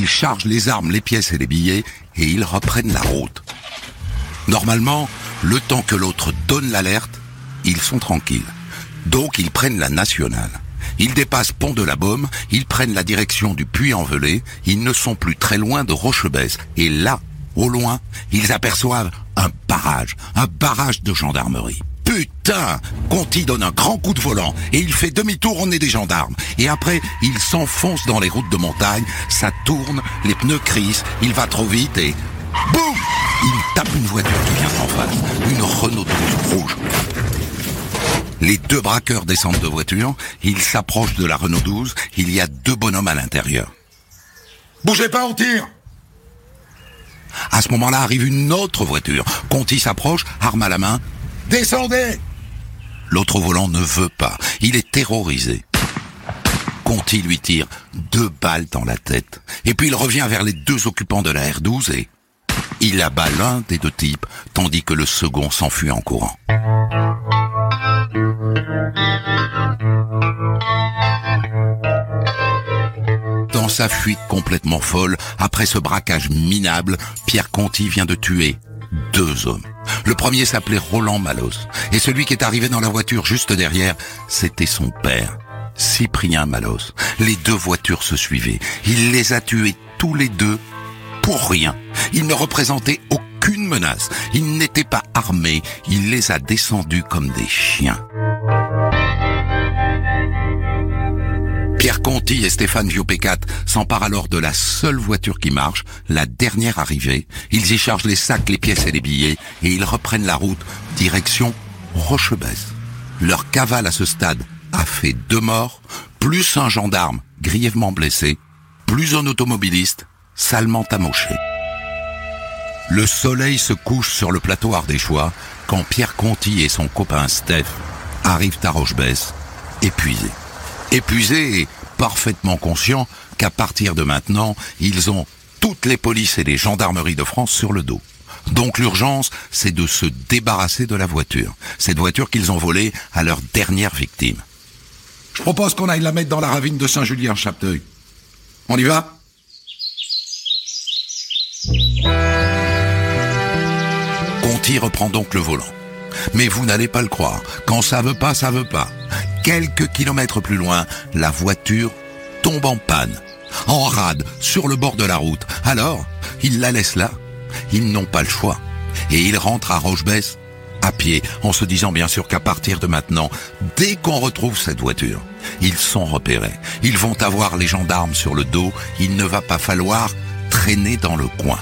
Ils chargent les armes, les pièces et les billets et ils reprennent la route. Normalement, le temps que l'autre donne l'alerte, ils sont tranquilles. Donc ils prennent la nationale. Ils dépassent Pont de la Baume, ils prennent la direction du Puy-en-Velay, ils ne sont plus très loin de Rochebesse. Et là, au loin, ils aperçoivent un barrage de gendarmerie. Putain! Conti donne un grand coup de volant et il fait demi-tour au nez des gendarmes. Et après, il s'enfonce dans les routes de montagne, ça tourne, les pneus crissent, il va trop vite et... boum! Il tape une voiture qui vient en face, une Renault 12 rouge. Les deux braqueurs descendent de voiture, ils s'approchent de la Renault 12, il y a deux bonhommes à l'intérieur. Bougez pas, on tire! À ce moment-là arrive une autre voiture. Conti s'approche, arme à la main. Descendez! L'autre au volant ne veut pas. Il est terrorisé. Conti lui tire 2 balles dans la tête. Et puis il revient vers les 2 occupants de la R12 et il abat l'un des 2 types, tandis que le second s'enfuit en courant. Dans sa fuite complètement folle, après ce braquage minable, Pierre Conti vient de tuer 2 hommes. Le premier s'appelait Roland Malos, et celui qui est arrivé dans la voiture juste derrière, c'était son père, Cyprien Malos. Les 2 voitures se suivaient. Il les a tués tous les 2 pour rien. Ils ne représentaient aucune menace. Ils n'étaient pas armés. Il les a descendus comme des chiens. Pierre Conti et Stéphane Viopécat s'emparent alors de la seule voiture qui marche, la dernière arrivée. Ils y chargent les sacs, les pièces et les billets et ils reprennent la route, direction Rochebesse. Leur cavale à ce stade a fait 2 morts, plus un gendarme grièvement blessé, plus un automobiliste salement amoché. Le soleil se couche sur le plateau ardéchois quand Pierre Conti et son copain Steph arrivent à Rochebesse, épuisés. Épuisés et parfaitement conscients qu'à partir de maintenant, ils ont toutes les polices et les gendarmeries de France sur le dos. Donc l'urgence, c'est de se débarrasser de la voiture. Cette voiture qu'ils ont volée à leur dernière victime. Je propose qu'on aille la mettre dans la ravine de Saint-Julien-Chapteuil. On y va ? Conti reprend donc le volant. Mais vous n'allez pas le croire. Quand ça veut pas, ça veut pas. Quelques kilomètres plus loin, la voiture tombe en panne, en rade, sur le bord de la route. Alors, ils la laissent là. Ils n'ont pas le choix. Et ils rentrent à Rochebesse à pied, en se disant bien sûr qu'à partir de maintenant, dès qu'on retrouve cette voiture, ils sont repérés. Ils vont avoir les gendarmes sur le dos. Il ne va pas falloir traîner dans le coin.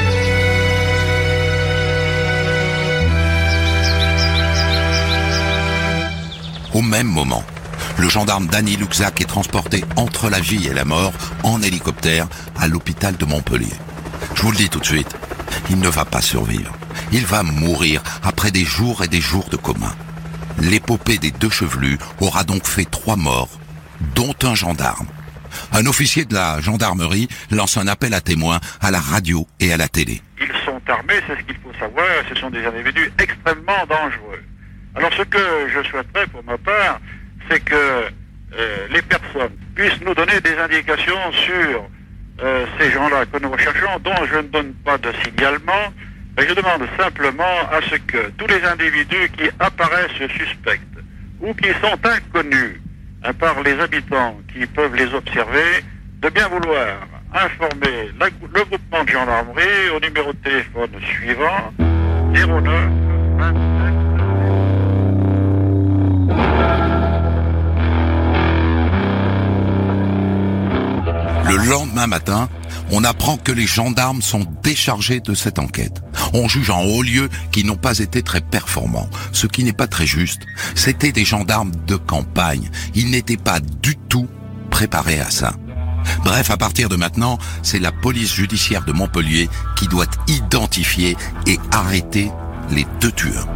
Au même moment, le gendarme Danny Luxac est transporté entre la vie et la mort en hélicoptère à l'hôpital de Montpellier. Je vous le dis tout de suite, il ne va pas survivre. Il va mourir après des jours et des jours de coma. L'épopée des 2 chevelus aura donc fait 3 morts, dont un gendarme. Un officier de la gendarmerie lance un appel à témoins à la radio et à la télé. Ils sont armés, c'est ce qu'il faut savoir, ce sont des individus extrêmement dangereux. Alors ce que je souhaiterais pour ma part, c'est que les personnes puissent nous donner des indications sur ces gens-là que nous recherchons, dont je ne donne pas de signalement, mais je demande simplement à ce que tous les individus qui apparaissent suspects ou qui sont inconnus par les habitants qui peuvent les observer, de bien vouloir informer le groupement de gendarmerie au numéro de téléphone suivant 09 27. Le lendemain matin, on apprend que les gendarmes sont déchargés de cette enquête. On juge en haut lieu qu'ils n'ont pas été très performants, ce qui n'est pas très juste. C'étaient des gendarmes de campagne. Ils n'étaient pas du tout préparés à ça. Bref, à partir de maintenant, c'est la police judiciaire de Montpellier qui doit identifier et arrêter les 2 tueurs.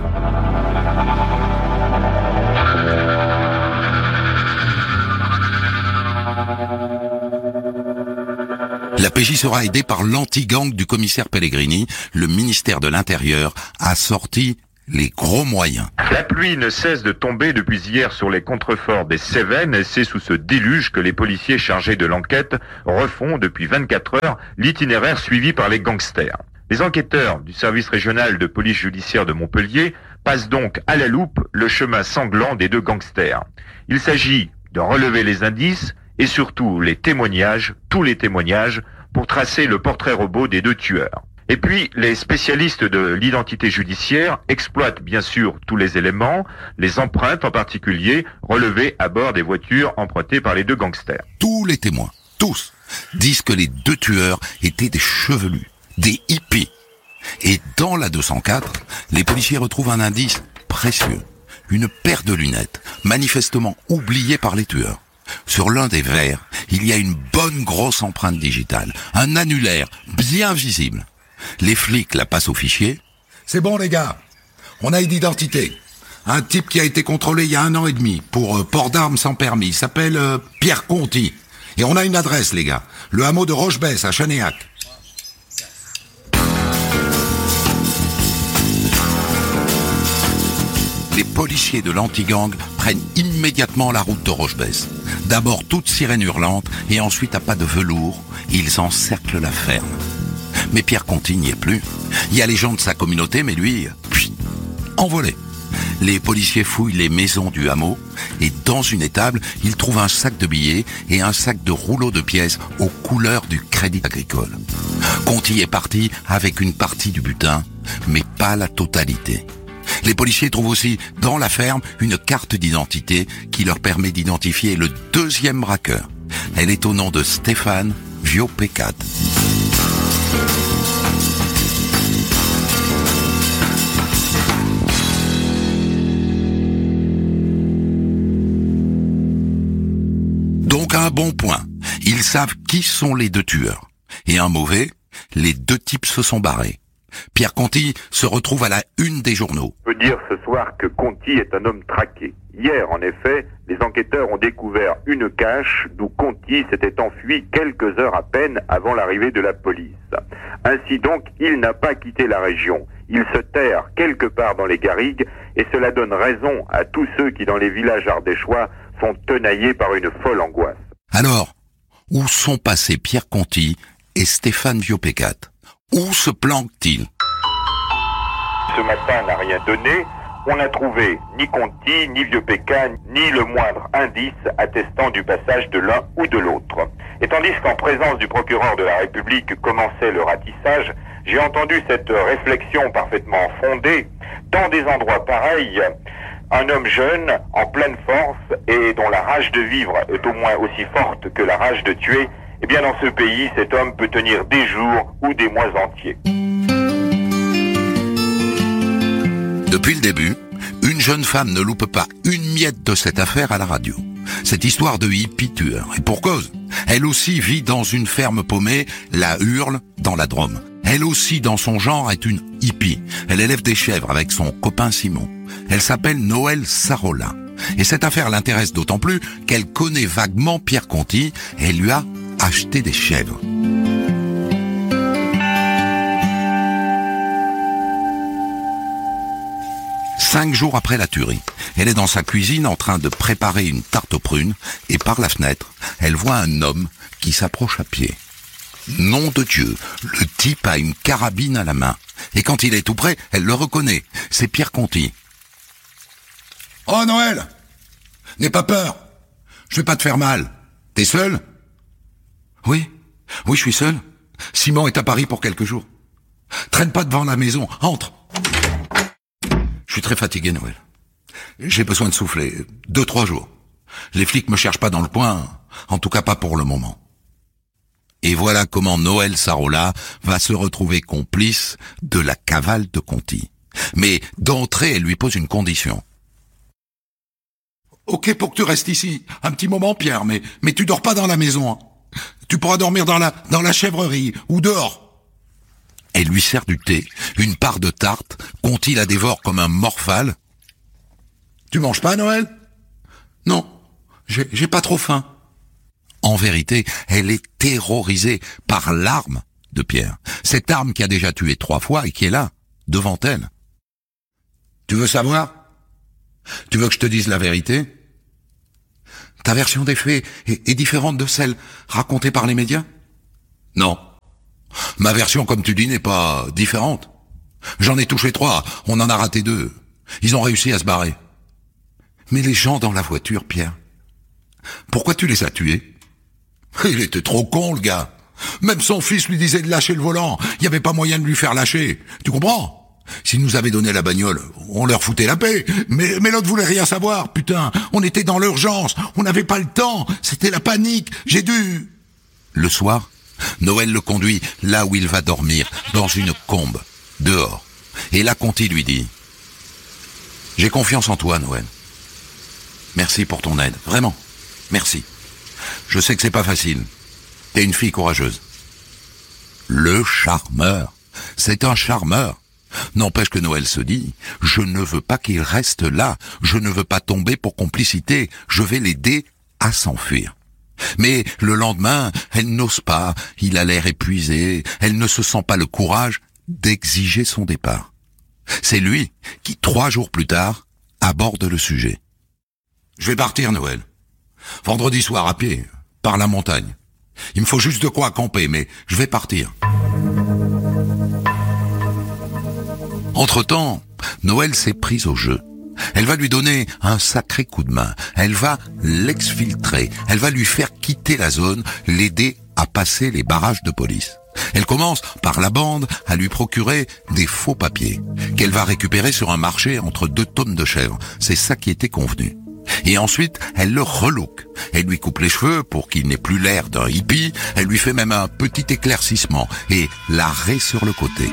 La PJ sera aidée par l'anti-gang du commissaire Pellegrini. Le ministère de l'Intérieur a sorti les gros moyens. La pluie ne cesse de tomber depuis hier sur les contreforts des Cévennes et c'est sous ce déluge que les policiers chargés de l'enquête refont depuis 24 heures l'itinéraire suivi par les gangsters. Les enquêteurs du service régional de police judiciaire de Montpellier passent donc à la loupe le chemin sanglant des deux gangsters. Il s'agit de relever les indices et surtout les témoignages, tous les témoignages, pour tracer le portrait robot des deux tueurs. Et puis, les spécialistes de l'identité judiciaire exploitent bien sûr tous les éléments, les empreintes en particulier, relevées à bord des voitures empruntées par les deux gangsters. Tous les témoins, tous, disent que les deux tueurs étaient des chevelus, des hippies. Et dans la 204, les policiers retrouvent un indice précieux, une paire de lunettes, manifestement oubliée par les tueurs. Sur l'un des verres, il y a une bonne grosse empreinte digitale, un annulaire bien visible. Les flics la passent au fichier. C'est bon les gars, on a une identité. Un type qui a été contrôlé il y a 1 an et demi pour port d'armes sans permis, il s'appelle Pierre Conti. Et on a une adresse les gars, le hameau de Rochebesse à Chanéac. Les policiers de l'anti-gang prennent immédiatement la route de Rochebesse. D'abord toute sirène hurlante et ensuite à pas de velours, ils encerclent la ferme. Mais Pierre Conti n'y est plus. Il y a les gens de sa communauté, mais lui, envolé. Les policiers fouillent les maisons du hameau et dans une étable, ils trouvent un sac de billets et un sac de rouleaux de pièces aux couleurs du Crédit Agricole. Conti est parti avec une partie du butin, mais pas la totalité. Les policiers trouvent aussi dans la ferme une carte d'identité qui leur permet d'identifier le deuxième braqueur. Elle est au nom de Stéphane Viopécat. Donc un bon point, ils savent qui sont les deux tueurs. Et un mauvais, les deux types se sont barrés. Pierre Conti se retrouve à la une des journaux. On peut dire ce soir que Conti est un homme traqué. Hier, en effet, les enquêteurs ont découvert une cache d'où Conti s'était enfui quelques heures à peine avant l'arrivée de la police. Ainsi donc, il n'a pas quitté la région. Il se terre quelque part dans les garrigues et cela donne raison à tous ceux qui, dans les villages ardéchois, sont tenaillés par une folle angoisse. Alors, où sont passés Pierre Conti et Stéphane Viopécat? Où se planquent-ils? Ce matin n'a rien donné. On n'a trouvé ni Conti, ni Viopécat, ni le moindre indice attestant du passage de l'un ou de l'autre. Et tandis qu'en présence du procureur de la République commençait le ratissage, j'ai entendu cette réflexion parfaitement fondée. Dans des endroits pareils, un homme jeune, en pleine force, et dont la rage de vivre est au moins aussi forte que la rage de tuer, eh bien dans ce pays, cet homme peut tenir des jours ou des mois entiers. Depuis le début, une jeune femme ne loupe pas une miette de cette affaire à la radio. Cette histoire de hippie tueur. Et pour cause, elle aussi vit dans une ferme paumée, la Hurle, dans la Drôme. Elle aussi, dans son genre, est une hippie. Elle élève des chèvres avec son copain Simon. Elle s'appelle Noël Sarola. Et cette affaire l'intéresse d'autant plus qu'elle connaît vaguement Pierre Conti et lui a acheté des chèvres. Cinq jours après la tuerie, elle est dans sa cuisine en train de préparer une tarte aux prunes et par la fenêtre, elle voit un homme qui s'approche à pied. Nom de Dieu, le type a une carabine à la main. Et quand il est tout près, elle le reconnaît. C'est Pierre Conti. « Oh Noël, n'aie pas peur, je vais pas te faire mal. T'es seul ?»« Oui, je suis seul. Simon est à Paris pour quelques jours. Traîne pas devant la maison, entre. » Je suis très fatigué, Noël. J'ai besoin de souffler. 2-3 jours. Les flics me cherchent pas dans le coin, en tout cas pas pour le moment. Et voilà comment Noël Sarola va se retrouver complice de la cavale de Conti. Mais d'entrée, elle lui pose une condition. « Ok pour que tu restes ici, un petit moment Pierre, mais tu dors pas dans la maison. Hein. Tu pourras dormir dans la chèvrerie ou dehors. » Elle lui sert du thé, une part de tarte, Conti la dévore comme un morphale. « Tu manges pas, Noël ?»« Non, j'ai pas trop faim. » En vérité, elle est terrorisée par l'arme de Pierre. Cette arme qui a déjà tué 3 fois et qui est là, devant elle. « Tu veux savoir? Tu veux que je te dise la vérité? Ta version des faits est différente de celle racontée par les médias? Non. Ma version, comme tu dis, n'est pas différente. J'en ai touché 3, on en a raté 2. Ils ont réussi à se barrer. Mais les gens dans la voiture, Pierre, pourquoi tu les as tués? Il était trop con, le gars. Même son fils lui disait de lâcher le volant. Il n'y avait pas moyen de lui faire lâcher. Tu comprends? S'ils nous avaient donné la bagnole, on leur foutait la paix. Mais l'autre voulait rien savoir, putain. On était dans l'urgence. On n'avait pas le temps. C'était la panique. J'ai dû... Le soir, Noël le conduit là où il va dormir, dans une combe, dehors. Et là, Conti lui dit: j'ai confiance en toi, Noël. Merci pour ton aide. Vraiment. Merci. Je sais que c'est pas facile. T'es une fille courageuse. Le charmeur. C'est un charmeur. N'empêche que Noël se dit: je ne veux pas qu'il reste là. Je ne veux pas tomber pour complicité. Je vais l'aider à s'enfuir. Mais le lendemain, elle n'ose pas. Il a l'air épuisé. Elle ne se sent pas le courage d'exiger son départ. C'est lui qui, 3 jours plus tard, aborde le sujet. Je vais partir, Noël. Vendredi soir à pied, par la montagne. Il me faut juste de quoi camper, mais je vais partir. Entre-temps, Noël s'est prise au jeu. Elle va lui donner un sacré coup de main. Elle va l'exfiltrer. Elle va lui faire quitter la zone, l'aider à passer les barrages de police. Elle commence, par la bande, à lui procurer des faux papiers, qu'elle va récupérer sur un marché entre 2 tonnes de chèvres. C'est ça qui était convenu. Et ensuite, elle le relook. Elle lui coupe les cheveux pour qu'il n'ait plus l'air d'un hippie. Elle lui fait même un petit éclaircissement et la raie sur le côté.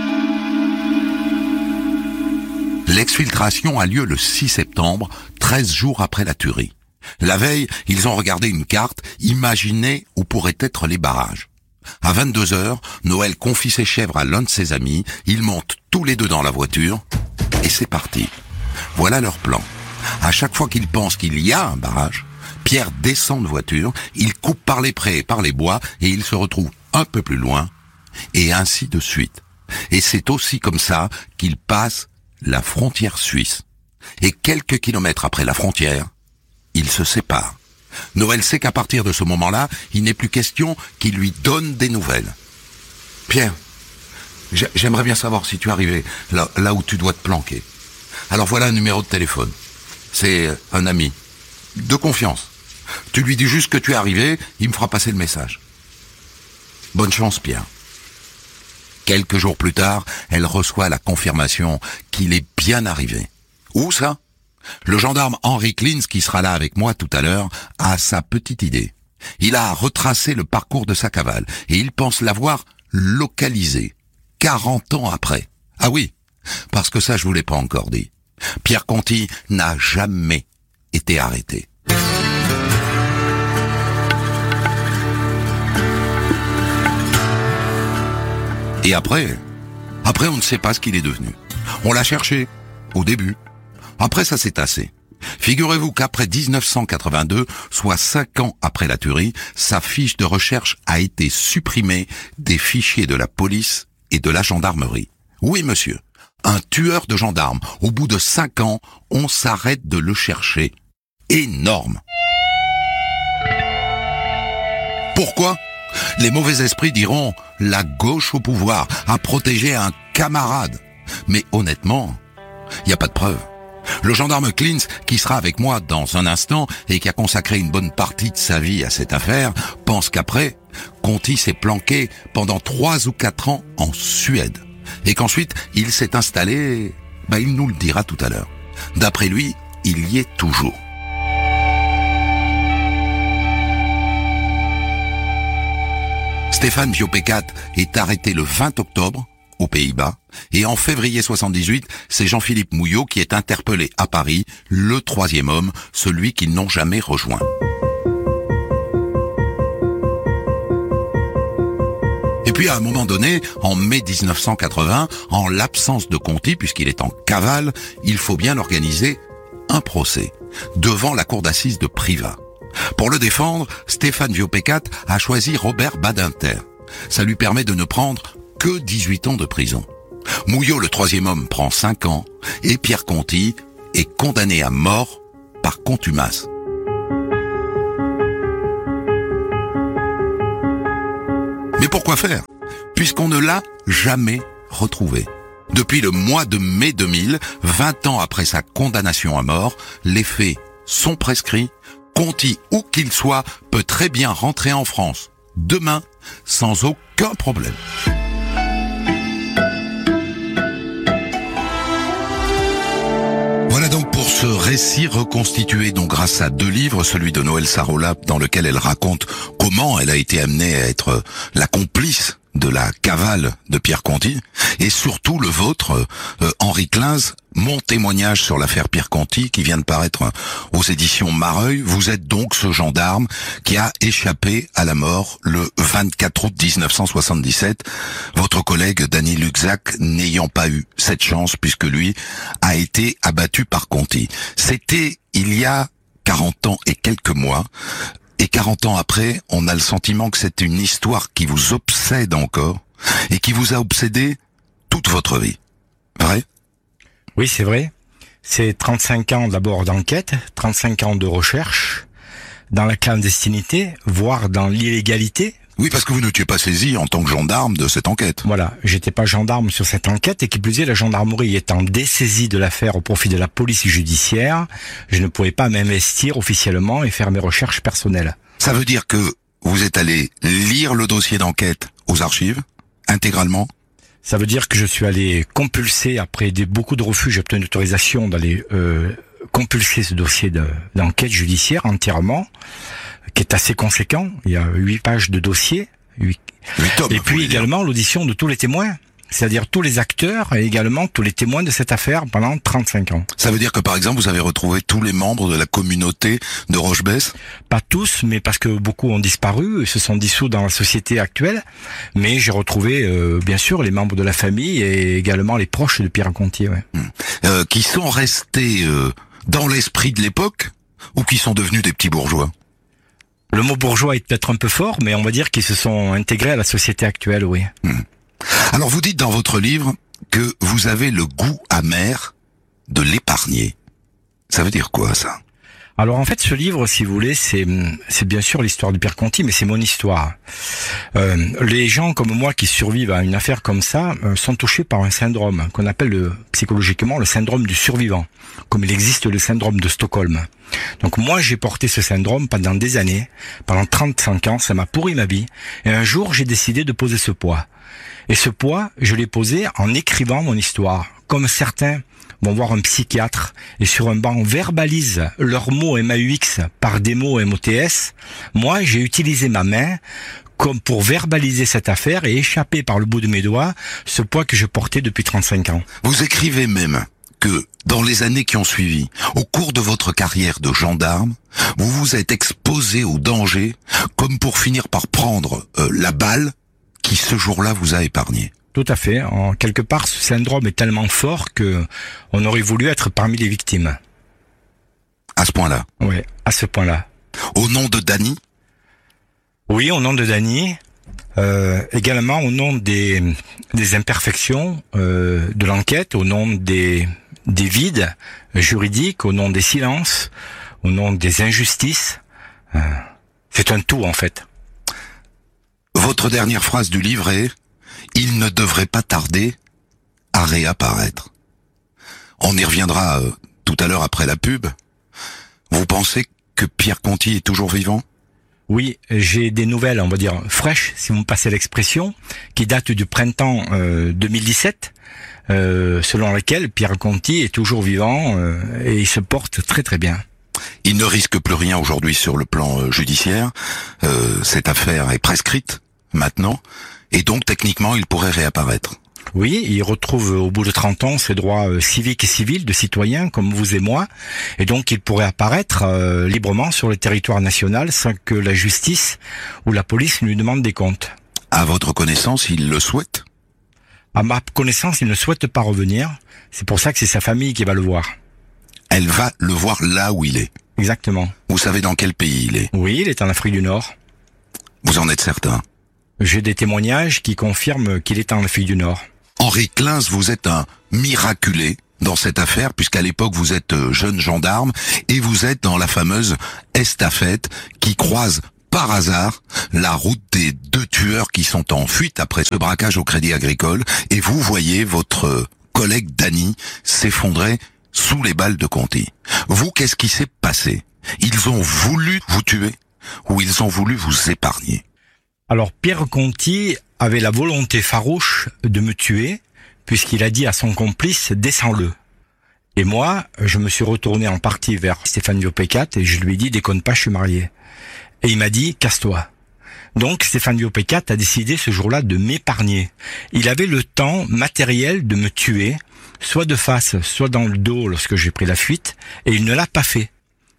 L'exfiltration a lieu le 6 septembre, 13 jours après la tuerie. La veille, ils ont regardé une carte, imaginé où pourraient être les barrages. À 22h, Noël confie ses chèvres à l'un de ses amis, ils montent tous les 2 dans la voiture, et c'est parti. Voilà leur plan. À chaque fois qu'ils pensent qu'il y a un barrage, Pierre descend de voiture, il coupe par les prés et par les bois, et il se retrouve un peu plus loin, et ainsi de suite. Et c'est aussi comme ça qu'il passe la frontière suisse. Et quelques kilomètres après la frontière, ils se séparent. Noël sait qu'à partir de ce moment-là, il n'est plus question qu'il lui donne des nouvelles. Pierre, j'aimerais bien savoir si tu es arrivé là où tu dois te planquer. Alors voilà un numéro de téléphone. C'est un ami. De confiance. Tu lui dis juste que tu es arrivé, il me fera passer le message. Bonne chance, Pierre. Quelques jours plus tard, elle reçoit la confirmation qu'il est bien arrivé. Où ça? Le gendarme Henri Klins, qui sera là avec moi tout à l'heure, a sa petite idée. Il a retracé le parcours de sa cavale et il pense l'avoir localisé 40 ans après. Ah oui, parce que ça je vous l'ai pas encore dit. Pierre Conti n'a jamais été arrêté. Et après on ne sait pas ce qu'il est devenu. On l'a cherché, au début. Après, ça s'est tassé. Figurez-vous qu'après 1982, soit 5 ans après la tuerie, sa fiche de recherche a été supprimée des fichiers de la police et de la gendarmerie. Oui, monsieur. Un tueur de gendarmes. Au bout de 5 ans, on s'arrête de le chercher. Énorme. Pourquoi? Les mauvais esprits diront la gauche au pouvoir a protégé un camarade. Mais honnêtement, il n'y a pas de preuve. Le gendarme Klins, qui sera avec moi dans un instant et qui a consacré une bonne partie de sa vie à cette affaire, pense qu'après, Conti s'est planqué pendant 3 ou 4 ans en Suède. Et qu'ensuite, il s'est installé, il nous le dira tout à l'heure. D'après lui, il y est toujours. Stéphane Viopécat est arrêté le 20 octobre aux Pays-Bas, et en février 78, c'est Jean-Philippe Mouillot qui est interpellé à Paris, le 3e homme, celui qu'ils n'ont jamais rejoint. Et puis à un moment donné, en mai 1980, en l'absence de Conti, puisqu'il est en cavale, il faut bien organiser un procès devant la cour d'assises de Privas. Pour le défendre, Stéphane Viopécat a choisi Robert Badinter. Ça lui permet de ne prendre que 18 ans de prison. Mouillot, le troisième homme, prend 5 ans et Pierre Conti est condamné à mort par contumace. Mais pourquoi faire? Puisqu'on ne l'a jamais retrouvé. Depuis le mois de mai 2000, 20 ans après sa condamnation à mort, les faits sont prescrits. Conti, où qu'il soit, peut très bien rentrer en France demain sans aucun problème. Voilà donc pour ce récit reconstitué donc grâce à 2 livres, celui de Noël Sarola dans lequel elle raconte comment elle a été amenée à être la complice de la cavale de Pierre Conti, et surtout le vôtre, Henri Clinz, mon témoignage sur l'affaire Pierre Conti, qui vient de paraître aux éditions Mareuil. Vous êtes donc ce gendarme qui a échappé à la mort le 24 août 1977, votre collègue Danny Luxac n'ayant pas eu cette chance puisque lui a été abattu par Conti. C'était il y a 40 ans et quelques mois. Et 40 ans après, on a le sentiment que c'est une histoire qui vous obsède encore et qui vous a obsédé toute votre vie. Vrai? Oui, c'est vrai. C'est 35 ans d'abord d'enquête, 35 ans de recherche, dans la clandestinité, voire dans l'illégalité. Oui, parce que vous n'étiez pas saisi en tant que gendarme de cette enquête. Voilà, j'étais pas gendarme sur cette enquête, et qui plus est, la gendarmerie étant dessaisie de l'affaire au profit de la police judiciaire, je ne pouvais pas m'investir officiellement et faire mes recherches personnelles. Ça veut dire que vous êtes allé lire le dossier d'enquête aux archives, intégralement? Ça veut dire que je suis allé compulser, après beaucoup de refus, j'ai obtenu l'autorisation d'aller compulser ce dossier d'enquête judiciaire entièrement, qui est assez conséquent. Il y a 8 pages de dossier. 8 tomes, et puis également l'audition de tous les témoins. C'est-à-dire tous les acteurs et également tous les témoins de cette affaire pendant 35 ans. Ça veut dire que par exemple vous avez retrouvé tous les membres de la communauté de Rochebesse? Pas tous, mais parce que beaucoup ont disparu et se sont dissous dans la société actuelle. Mais j'ai retrouvé bien sûr les membres de la famille et également les proches de Pierre Conti. Ouais. Qui sont restés dans l'esprit de l'époque ou qui sont devenus des petits bourgeois? Le mot bourgeois est peut-être un peu fort, mais on va dire qu'ils se sont intégrés à la société actuelle, oui. Alors vous dites dans votre livre que vous avez le goût amer de l'épargner. Ça veut dire quoi, ça? Alors en fait, ce livre, si vous voulez, c'est bien sûr l'histoire de Pierre Conti, mais c'est mon histoire. Les gens comme moi qui survivent à une affaire comme ça sont touchés par un syndrome qu'on appelle psychologiquement le syndrome du survivant, comme il existe le syndrome de Stockholm. Donc moi, j'ai porté ce syndrome pendant des années, pendant 35 ans, ça m'a pourri ma vie, et un jour, j'ai décidé de poser ce poids. Et ce poids, je l'ai posé en écrivant mon histoire, comme certains vont voir un psychiatre et sur un banc verbalisent leurs mots MAUX par des mots MOTS. Moi, j'ai utilisé ma main comme pour verbaliser cette affaire et échapper par le bout de mes doigts ce poids que je portais depuis 35 ans. Vous écrivez même que dans les années qui ont suivi, au cours de votre carrière de gendarme, vous vous êtes exposé au danger comme pour finir par prendre la balle qui ce jour-là vous a épargné. Tout à fait. En quelque part, ce syndrome est tellement fort que on aurait voulu être parmi les victimes. À ce point-là? Oui, à ce point-là. Au nom de Danny? Oui, au nom de Danny. Également au nom des imperfections de l'enquête, au nom des vides juridiques, au nom des silences, au nom des injustices. C'est un tout, en fait. Votre dernière phrase du livre est « Il ne devrait pas tarder à réapparaître ». On y reviendra tout à l'heure après la pub. Vous pensez que Pierre Conti est toujours vivant? Oui, j'ai des nouvelles, on va dire, fraîches, si vous me passez l'expression, qui datent du printemps 2017, selon lesquelles Pierre Conti est toujours vivant et il se porte très très bien. Il ne risque plus rien aujourd'hui sur le plan judiciaire. Cette affaire est prescrite maintenant, et donc techniquement il pourrait réapparaître. Oui, il retrouve au bout de 30 ans ses droits civiques et civils de citoyen comme vous et moi, et donc il pourrait apparaître librement sur le territoire national sans que la justice ou la police lui demande des comptes. À votre connaissance, il le souhaite? À ma connaissance, il ne souhaite pas revenir, c'est pour ça que c'est sa famille qui va le voir. Elle va le voir là où il est? Exactement. Vous savez dans quel pays il est? Oui, il est en Afrique du Nord. Vous en êtes certain? J'ai des témoignages qui confirment qu'il est en Afrique du Nord. Henri Kleins, vous êtes un miraculé dans cette affaire, puisqu'à l'époque vous êtes jeune gendarme et vous êtes dans la fameuse estafette qui croise par hasard la route des 2 tueurs qui sont en fuite après ce braquage au Crédit Agricole, et vous voyez votre collègue Danny s'effondrer sous les balles de Conti. Vous, qu'est-ce qui s'est passé? Ils ont voulu vous tuer ou ils ont voulu vous épargner? Alors Pierre Conti avait la volonté farouche de me tuer, puisqu'il a dit à son complice « descends-le ». Et moi, je me suis retourné en partie vers Stéphane Viopécat et je lui ai dit « déconne pas, je suis marié ». Et il m'a dit « casse-toi ». Donc Stéphane Viopécat a décidé ce jour-là de m'épargner. Il avait le temps matériel de me tuer, soit de face, soit dans le dos lorsque j'ai pris la fuite, et il ne l'a pas fait.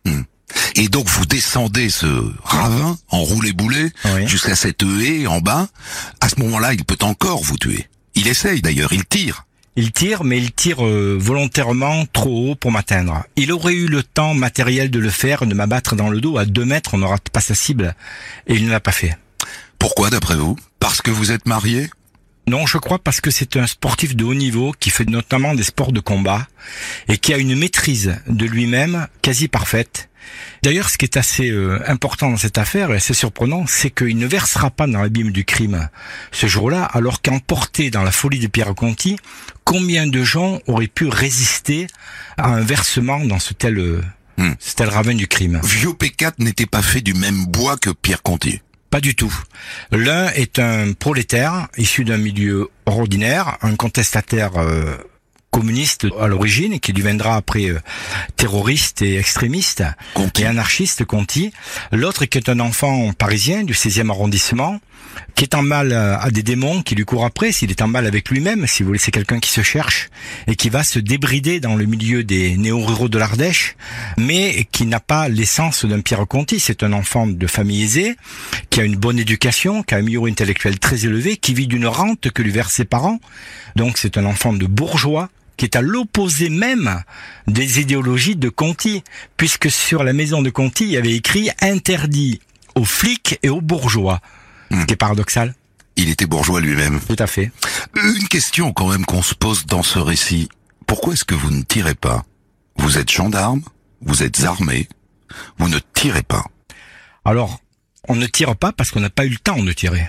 Et donc vous descendez ce ravin en roulé-boulé jusqu'à cette haie en bas. À ce moment-là, il peut encore vous tuer. Il essaye d'ailleurs, il tire. Il tire, mais il tire volontairement trop haut pour m'atteindre. Il aurait eu le temps matériel de le faire, de m'abattre dans le dos à 2 mètres, on n'aura pas sa cible. Et il ne l'a pas fait. Pourquoi d'après vous? Parce que vous êtes marié? Non, je crois parce que c'est un sportif de haut niveau qui fait notamment des sports de combat et qui a une maîtrise de lui-même quasi parfaite. D'ailleurs, ce qui est assez important dans cette affaire, et assez surprenant, c'est qu'il ne versera pas dans l'abîme du crime ce jour-là, alors qu'emporté dans la folie de Pierre Conti, combien de gens auraient pu résister à un versement dans ce tel ravin du crime? Viopécat n'était pas fait du même bois que Pierre Conti. Pas du tout. L'un est un prolétaire, issu d'un milieu ordinaire, un contestataire communiste à l'origine, qui deviendra après terroriste et extrémiste, Conti. Et anarchiste, Conti. L'autre qui est un enfant parisien du 16e arrondissement, qui est en mal à des démons qui lui courent après, s'il est en mal avec lui-même, si vous voulez, c'est quelqu'un qui se cherche et qui va se débrider dans le milieu des néo-ruraux de l'Ardèche, mais qui n'a pas l'essence d'un Pierre Conti. C'est un enfant de famille aisée, qui a une bonne éducation, qui a un milieu intellectuel très élevé, qui vit d'une rente que lui versent ses parents. Donc c'est un enfant de bourgeois, qui est à l'opposé même des idéologies de Conti, puisque sur la maison de Conti, il y avait écrit « interdit aux flics et aux bourgeois ». Ce qui est paradoxal. Il était bourgeois lui-même. Tout à fait. Une question quand même qu'on se pose dans ce récit. Pourquoi est-ce que vous ne tirez pas? Vous êtes gendarme, vous êtes armé, vous ne tirez pas. Alors, on ne tire pas parce qu'on n'a pas eu le temps de tirer.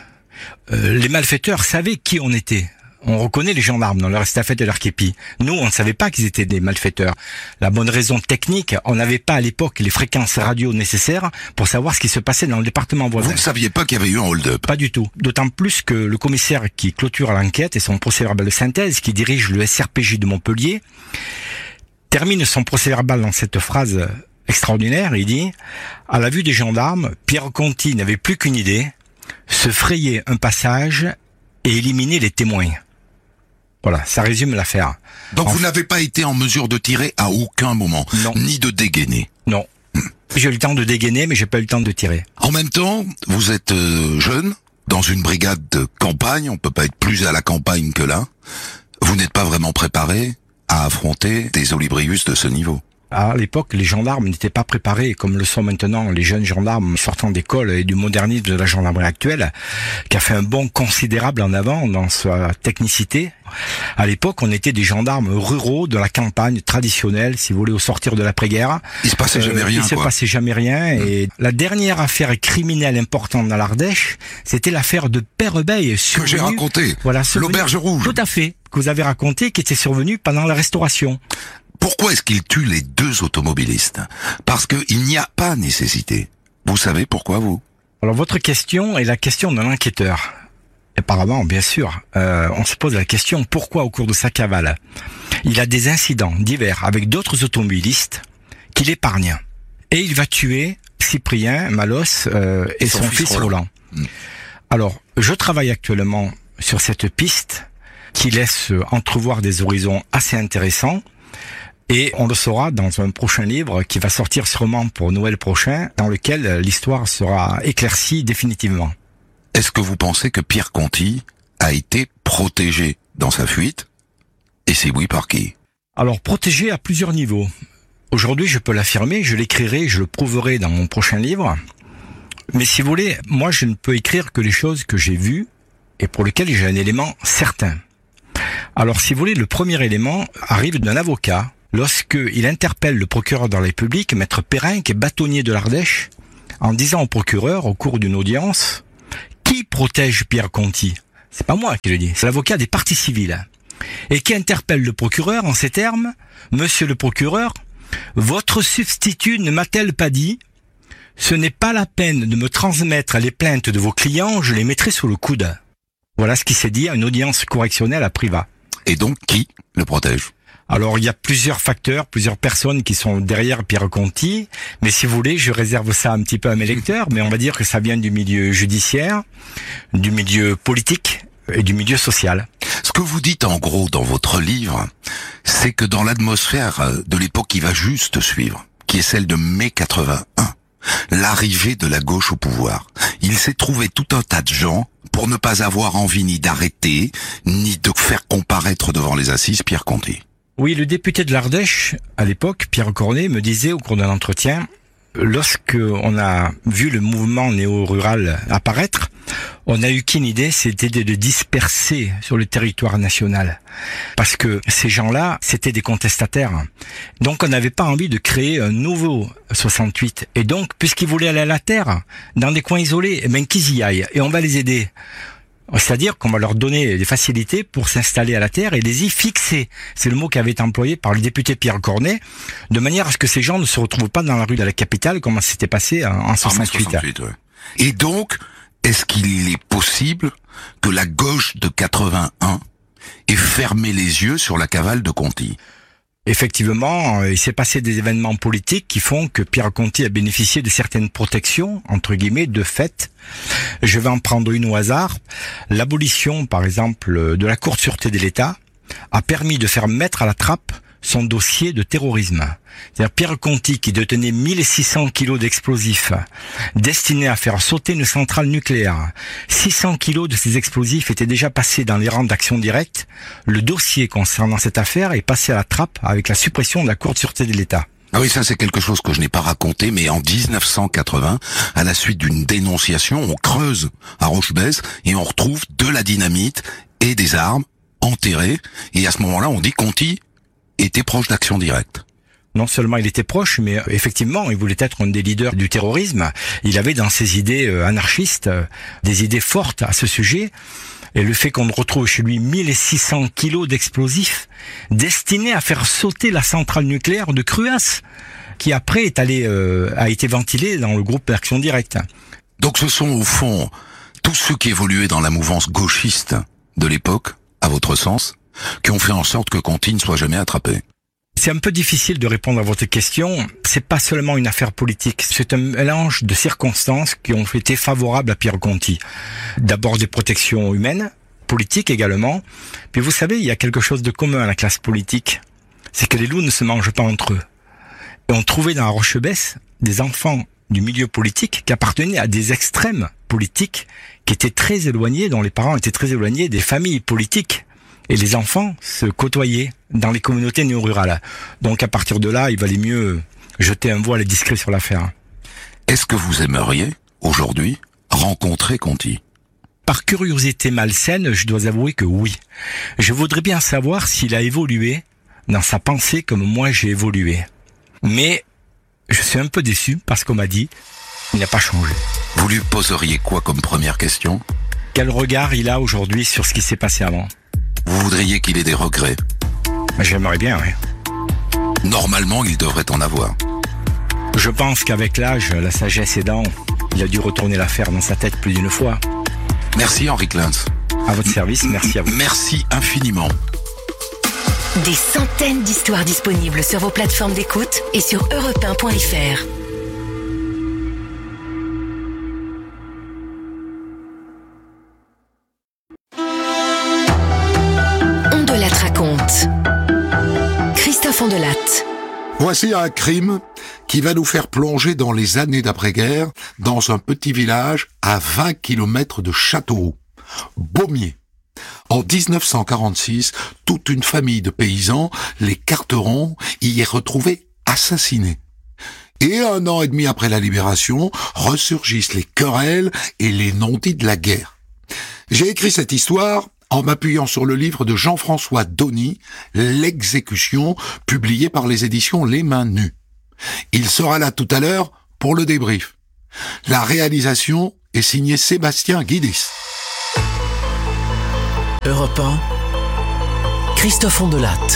Les malfaiteurs savaient qui on était. On reconnaît les gendarmes dans leur estafette et leur képi. Nous, on ne savait pas qu'ils étaient des malfaiteurs. La bonne raison technique, on n'avait pas à l'époque les fréquences radio nécessaires pour savoir ce qui se passait dans le département voisin. Vous ne saviez pas qu'il y avait eu un hold-up? Pas du tout. D'autant plus que le commissaire qui clôture l'enquête et son procès-verbal de synthèse, qui dirige le SRPJ de Montpellier, termine son procès-verbal dans cette phrase extraordinaire. Il dit « À la vue des gendarmes, Pierre Conti n'avait plus qu'une idée, se frayer un passage et éliminer les témoins. » Voilà, ça résume l'affaire. Donc vous n'avez pas été en mesure de tirer à aucun moment, non. Ni de dégainer. Non. J'ai eu le temps de dégainer, mais j'ai pas eu le temps de tirer. En même temps, vous êtes jeune, dans une brigade de campagne, on peut pas être plus à la campagne que là. Vous n'êtes pas vraiment préparé à affronter des olibrius de ce niveau. À l'époque, les gendarmes n'étaient pas préparés comme le sont maintenant les jeunes gendarmes sortant d'école et du modernisme de la gendarmerie actuelle, qui a fait un bond considérable en avant dans sa technicité. À l'époque, on était des gendarmes ruraux de la campagne traditionnelle, si vous voulez, au sortir de l'après-guerre. Il se passait jamais rien, Il se passait jamais rien. Et la dernière affaire criminelle importante dans l'Ardèche, c'était l'affaire de Père-Beil. Que j'ai raconté. Voilà, l'auberge rouge. Tout à fait. Que vous avez raconté, qui était survenue pendant la Restauration. Pourquoi est-ce qu'il tue les 2 automobilistes? Parce qu'il n'y a pas nécessité. Vous savez pourquoi, vous? Alors votre question est la question d'un enquêteur. Apparemment, bien sûr, on se pose la question pourquoi au cours de sa cavale, il a des incidents divers avec d'autres automobilistes qu'il épargne. Et il va tuer Cyprien Malos et son fils Roland. Alors, je travaille actuellement sur cette piste qui laisse entrevoir des horizons assez intéressants. Et on le saura dans un prochain livre qui va sortir sûrement pour Noël prochain, dans lequel l'histoire sera éclaircie définitivement. Est-ce que vous pensez que Pierre Conti a été protégé dans sa fuite? Et si oui, par qui? Alors, protégé à plusieurs niveaux. Aujourd'hui, je peux l'affirmer, je l'écrirai, je le prouverai dans mon prochain livre. Mais si vous voulez, moi, je ne peux écrire que les choses que j'ai vues et pour lesquelles j'ai un élément certain. Alors, si vous voulez, le premier élément arrive d'un avocat lorsqu'il interpelle le procureur de la République, Maître Perrin, qui est bâtonnier de l'Ardèche, en disant au procureur, au cours d'une audience, qui protège Pierre Conti? C'est pas moi qui le dis, c'est l'avocat des parties civiles. Et qui interpelle le procureur en ces termes: Monsieur le procureur, votre substitut ne m'a-t-elle pas dit, ce n'est pas la peine de me transmettre les plaintes de vos clients, je les mettrai sous le coude. Voilà ce qui s'est dit à une audience correctionnelle à Privas. Et donc, qui le protège? Alors, il y a plusieurs facteurs, plusieurs personnes qui sont derrière Pierre Conti, mais si vous voulez, je réserve ça un petit peu à mes lecteurs, mais on va dire que ça vient du milieu judiciaire, du milieu politique et du milieu social. Ce que vous dites en gros dans votre livre, c'est que dans l'atmosphère de l'époque qui va juste suivre, qui est celle de mai 81, l'arrivée de la gauche au pouvoir, il s'est trouvé tout un tas de gens pour ne pas avoir envie ni d'arrêter, ni de faire comparaître devant les assises Pierre Conti. Oui, le député de l'Ardèche, à l'époque, Pierre Cornet, me disait au cours d'un entretien, lorsque on a vu le mouvement néo-rural apparaître, on a eu qu'une idée, c'était de disperser sur le territoire national. Parce que ces gens-là, c'était des contestataires. Donc on n'avait pas envie de créer un nouveau 68. Et donc, puisqu'ils voulaient aller à la terre, dans des coins isolés, eh bien qu'ils y aillent. Et on va les aider. C'est-à-dire qu'on va leur donner des facilités pour s'installer à la terre et les y fixer. C'est le mot qui avait été employé par le député Pierre Cornet, de manière à ce que ces gens ne se retrouvent pas dans la rue de la capitale comme ça s'était passé en 68. Ouais. Et donc, est-ce qu'il est possible que la gauche de 81 ait fermé les yeux sur la cavale de Conti? Effectivement, il s'est passé des événements politiques qui font que Pierre Conti a bénéficié de certaines protections, entre guillemets, de fait. Je vais en prendre une au hasard. L'abolition, par exemple, de la Cour de sûreté de l'État a permis de faire mettre à la trappe son dossier de terrorisme. C'est-à-dire Pierre Conti, qui détenait 1600 kilos d'explosifs destinés à faire sauter une centrale nucléaire. 600 kilos de ces explosifs étaient déjà passés dans les rangs d'Action Directe. Le dossier concernant cette affaire est passé à la trappe avec la suppression de la Cour de sûreté de l'État. Ah oui, ça c'est quelque chose que je n'ai pas raconté, mais en 1980, à la suite d'une dénonciation, on creuse à Rochebesse et on retrouve de la dynamite et des armes enterrées. Et à ce moment-là, on dit Conti était proche d'Action Directe. Non seulement il était proche, mais effectivement, il voulait être un des leaders du terrorisme. Il avait dans ses idées anarchistes des idées fortes à ce sujet. Et le fait qu'on retrouve chez lui 1600 kilos d'explosifs destinés à faire sauter la centrale nucléaire de Cruas, qui après a été ventilé dans le groupe Action Directe. Donc ce sont au fond tous ceux qui évoluaient dans la mouvance gauchiste de l'époque, à votre sens, qui ont fait en sorte que Conti ne soit jamais attrapé. C'est un peu difficile de répondre à votre question. C'est pas seulement une affaire politique. C'est un mélange de circonstances qui ont été favorables à Pierre Conti. D'abord des protections humaines, politiques également. Puis vous savez, il y a quelque chose de commun à la classe politique. C'est que les loups ne se mangent pas entre eux. Et on trouvait dans la Rochebesse des enfants du milieu politique qui appartenaient à des extrêmes politiques qui étaient très éloignés, dont les parents étaient très éloignés des familles politiques. Et les enfants se côtoyaient dans les communautés néo-rurales. Donc à partir de là, il valait mieux jeter un voile discret sur l'affaire. Est-ce que vous aimeriez, aujourd'hui, rencontrer Conti? Par curiosité malsaine, je dois avouer que oui. Je voudrais bien savoir s'il a évolué dans sa pensée comme moi j'ai évolué. Mais je suis un peu déçu parce qu'on m'a dit qu'il n'a pas changé. Vous lui poseriez quoi comme première question? Quel regard il a aujourd'hui sur ce qui s'est passé avant? Vous voudriez qu'il ait des regrets? J'aimerais bien, oui. Normalement, il devrait en avoir. Je pense qu'avec l'âge, la sagesse aidant, il a dû retourner l'affaire dans sa tête plus d'une fois. Merci Henri Kleins. À votre service, merci à vous. Merci infiniment. Des centaines d'histoires disponibles sur vos plateformes d'écoute et sur europe1.fr. Ondelatte raconte. Christophe Ondelatte. Voici un crime qui va nous faire plonger dans les années d'après-guerre dans un petit village à 20 km de Châteauroux, Beaumier. En 1946, toute une famille de paysans, les Carterons, y est retrouvée assassinée. Et 1 an et demi après la libération, ressurgissent les querelles et les non-dits de la guerre. J'ai écrit cette histoire en m'appuyant sur le livre de Jean-François Donny, L'exécution, publié par les éditions Les Mains Nues. Il sera là tout à l'heure pour le débrief. La réalisation est signée Sébastien Guidis. Europe 1, Christophe Ondelatte.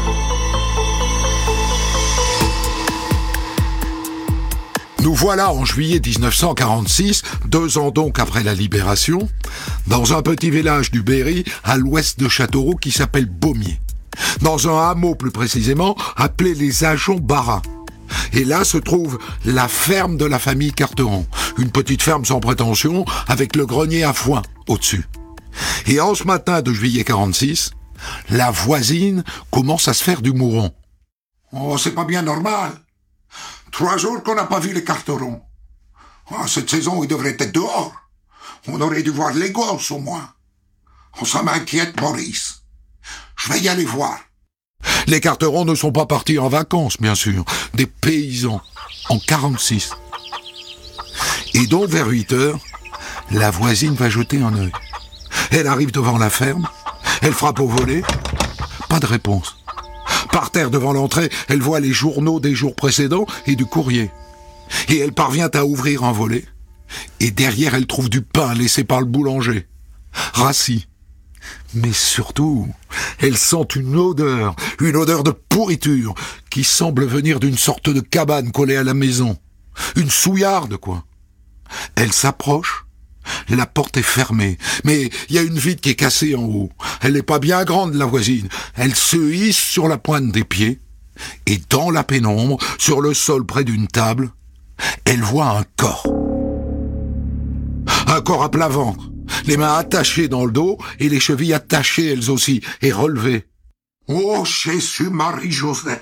Nous voilà en juillet 1946, 2 ans donc après la libération, dans un petit village du Berry, à l'ouest de Châteauroux, qui s'appelle Beaumier. Dans un hameau plus précisément, appelé les Ajoncs-Barras. Et là se trouve la ferme de la famille Carteron, une petite ferme sans prétention, avec le grenier à foin au-dessus. Et en ce matin de juillet 46, la voisine commence à se faire du mouron. « Oh, c'est pas bien normal. 3 jours qu'on n'a pas vu les Carterons. Oh, cette saison, ils devraient être dehors. On aurait dû voir les gosses au moins. Oh, ça m'inquiète, Maurice. Je vais y aller voir. » Les Carterons ne sont pas partis en vacances, bien sûr. Des paysans, en 46. Et donc, vers 8 heures, la voisine va jeter un œil. Elle arrive devant la ferme, elle frappe au volet, pas de réponse. Par terre devant l'entrée, elle voit les journaux des jours précédents et du courrier. Et elle parvient à ouvrir un volet. Et derrière, elle trouve du pain laissé par le boulanger. Rassis. Mais surtout, elle sent une odeur de pourriture, qui semble venir d'une sorte de cabane collée à la maison. Une souillarde, quoi. Elle s'approche. La porte est fermée, mais il y a une vitre qui est cassée en haut. Elle n'est pas bien grande, la voisine. Elle se hisse sur la pointe des pieds, et dans la pénombre, sur le sol près d'une table, elle voit un corps. Un corps à plat ventre, les mains attachées dans le dos, et les chevilles attachées elles aussi, et relevées. Oh, Jésus, Marie, Joseph!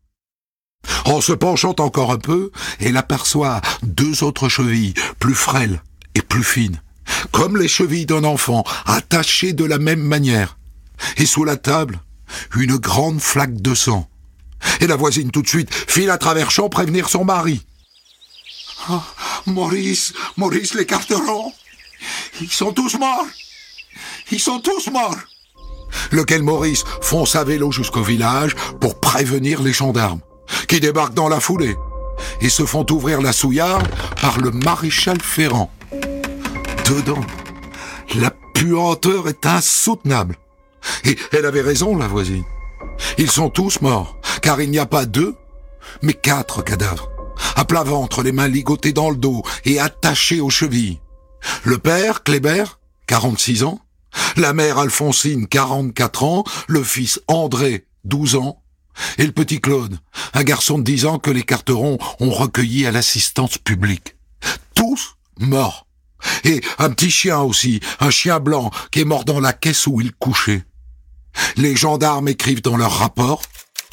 En se penchant encore un peu, elle aperçoit 2 autres chevilles, plus frêles et plus fines, comme les chevilles d'un enfant, attachées de la même manière. Et sous la table, une grande flaque de sang. Et la voisine tout de suite file à travers champs prévenir son mari. « Oh, Maurice, les Carterons, ils sont tous morts. Ils sont tous morts. » Lequel Maurice fonce à vélo jusqu'au village pour prévenir les gendarmes, qui débarquent dans la foulée et se font ouvrir la souillarde par le maréchal Ferrand. Dedans, la puanteur est insoutenable. Et elle avait raison, la voisine. Ils sont tous morts, car il n'y a pas 2, mais 4 cadavres, à plat ventre, les mains ligotées dans le dos et attachées aux chevilles. Le père, Kléber, 46 ans, la mère Alphonsine, 44 ans, le fils André, 12 ans, et le petit Claude, un garçon de 10 ans que les Carterons ont recueilli à l'assistance publique. Tous morts. Et un petit chien aussi, un chien blanc qui est mort dans la caisse où il couchait. Les gendarmes écrivent dans leur rapport: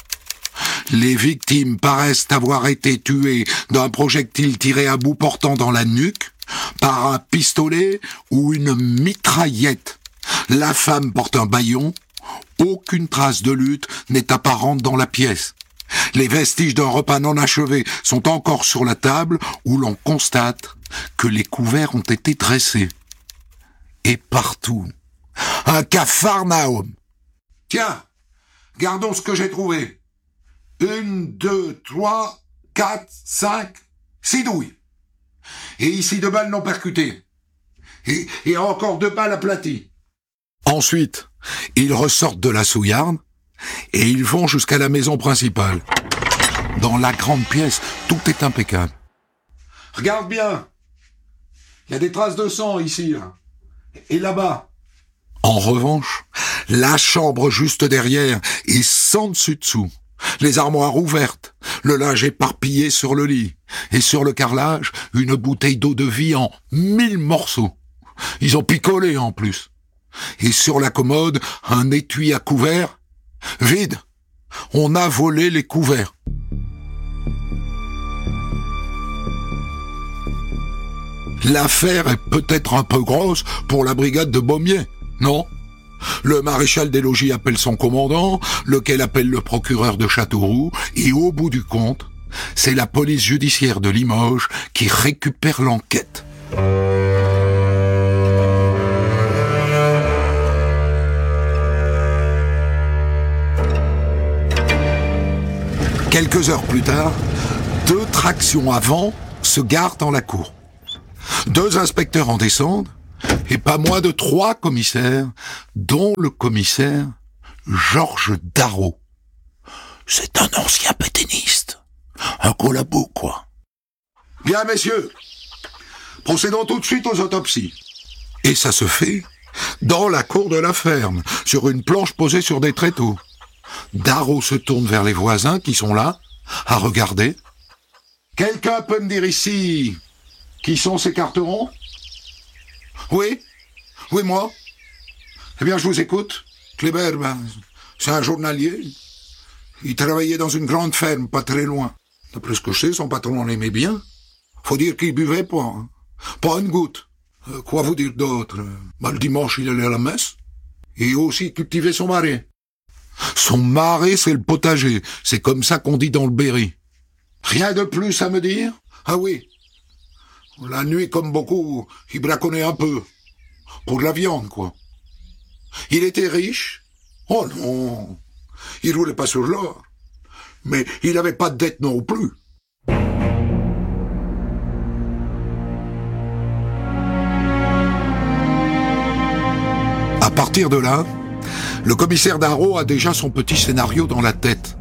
les victimes paraissent avoir été tuées d'un projectile tiré à bout portant dans la nuque par un pistolet ou une mitraillette. La femme porte un bâillon. Aucune trace de lutte n'est apparente dans la pièce. Les vestiges d'un repas non achevé sont encore sur la table où l'on constate que les couverts ont été dressés. Et partout, un capharnaüm. Tiens, gardons ce que j'ai trouvé. 1, 2, 3, 4, 5, 6 douilles. Et ici 2 balles non percutées. Et encore 2 balles aplaties. Ensuite, ils ressortent de la souillarde et ils vont jusqu'à la maison principale. Dans la grande pièce, tout est impeccable. Regarde bien. Il y a des traces de sang ici, là. Et là-bas. En revanche, la chambre juste derrière est sans dessus-dessous. Les armoires ouvertes, le linge éparpillé sur le lit, et sur le carrelage, une bouteille d'eau de vie en 1000 morceaux. Ils ont picolé en plus. Et sur la commode, un étui à couverts, vide. On a volé les couverts. L'affaire est peut-être un peu grosse pour la brigade de Beaumier, non? Le maréchal des logis appelle son commandant, lequel appelle le procureur de Châteauroux, et au bout du compte, c'est la police judiciaire de Limoges qui récupère l'enquête. Quelques heures plus tard, 2 tractions avant se garent dans la cour. 2 inspecteurs en descendent, et pas moins de 3 commissaires, dont le commissaire Georges Darrot. C'est un ancien pétainiste. Un collabo, quoi. Bien, messieurs, procédons tout de suite aux autopsies. Et ça se fait dans la cour de la ferme, sur une planche posée sur des tréteaux. Darrot se tourne vers les voisins qui sont là, à regarder. Quelqu'un peut me dire ici qui sont ces carterons? Oui, moi. Eh bien, je vous écoute. Kléber, c'est un journalier. Il travaillait dans une grande ferme, pas très loin. D'après ce que je sais, son patron l'aimait bien. Faut dire qu'il buvait pas, hein. Pas une goutte. Quoi vous dire d'autre? Le dimanche, il allait à la messe. Et aussi cultivait son marais. Son marais, c'est le potager. C'est comme ça qu'on dit dans le Berry. Rien de plus à me dire? Ah oui. La nuit, comme beaucoup, il braconnait un peu. Pour de la viande, quoi. Il était riche? Oh non. Il roulait pas sur l'or. Mais il n'avait pas de dette non plus. À partir de là, le commissaire Darrot a déjà son petit scénario dans la tête.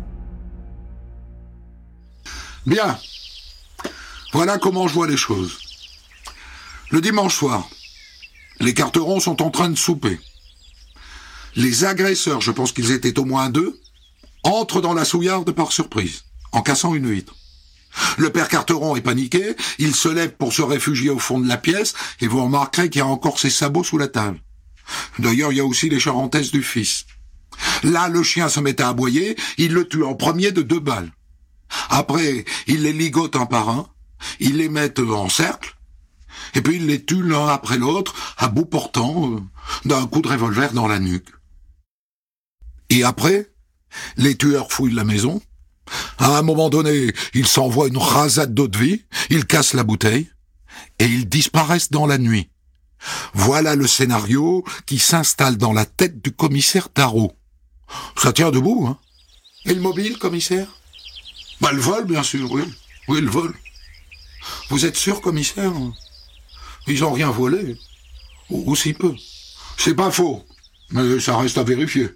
Bien. Voilà comment je vois les choses. Le dimanche soir, les carterons sont en train de souper. Les agresseurs, je pense qu'ils étaient au moins 2, entrent dans la souillarde par surprise, en cassant une vitre. Le père Carteron est paniqué, il se lève pour se réfugier au fond de la pièce, et vous remarquerez qu'il y a encore ses sabots sous la table. D'ailleurs, il y a aussi les charentaises du fils. Là, le chien se met à aboyer, il le tue en premier de 2 balles. Après, il les ligote un par un, il les met en cercle, et puis il les tue l'un après l'autre, à bout portant, d'un coup de revolver dans la nuque. Et après, les tueurs fouillent la maison. À un moment donné, ils s'envoient une rasade d'eau-de-vie, ils cassent la bouteille, et ils disparaissent dans la nuit. Voilà le scénario qui s'installe dans la tête du commissaire Darrot. Ça tient debout, hein. Et le mobile, commissaire? Le vol, bien sûr, oui. Oui, le vol. Vous êtes sûr, commissaire? Ils ont rien volé. Ou si peu. C'est pas faux, mais ça reste à vérifier.